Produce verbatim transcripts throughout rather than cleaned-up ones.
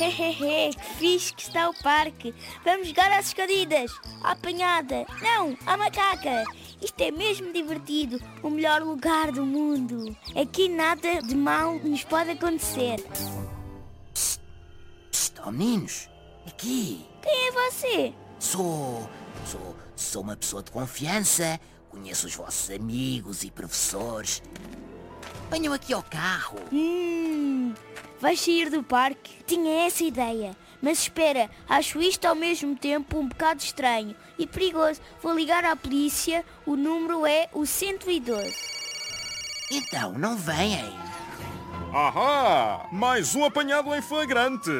Hehehe, que fixe que está o parque. Vamos jogar às escondidas, à apanhada, não, à macaca. Isto é mesmo divertido, o melhor lugar do mundo. Aqui nada de mal nos pode acontecer. Psst, psst, oh meninos, aqui. Quem é você? Sou, sou, sou uma pessoa de confiança. Conheço os vossos amigos e professores. Venham aqui ao carro. Hum, vais sair do parque? Tinha essa ideia. Mas espera, acho isto ao mesmo tempo um bocado estranho e perigoso. Vou ligar à polícia, o número é o cento e doze. Então, não vêm. Ahá! Mais um apanhado em flagrante.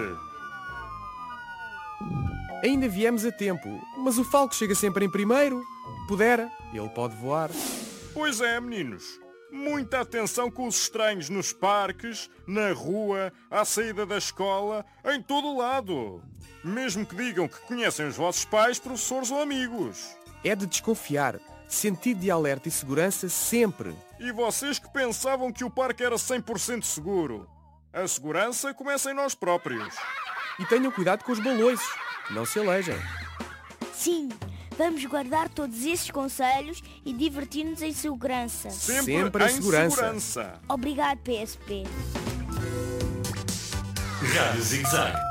Ainda viemos a tempo, mas o falco chega sempre em primeiro. Pudera, ele pode voar. Pois é, meninos. Muita atenção com os estranhos nos parques, na rua, à saída da escola, em todo o lado. Mesmo que digam que conhecem os vossos pais, professores ou amigos. É de desconfiar. Sentido de alerta e segurança sempre. E vocês que pensavam que o parque era cem por cento seguro. A segurança começa em nós próprios. E tenham cuidado com os baloiços. Não se alejem. Sim, vamos guardar todos esses conselhos e divertir-nos em segurança. Sempre, Sempre em em segurança. segurança. Obrigado, P S P. Rádio Zig Zag.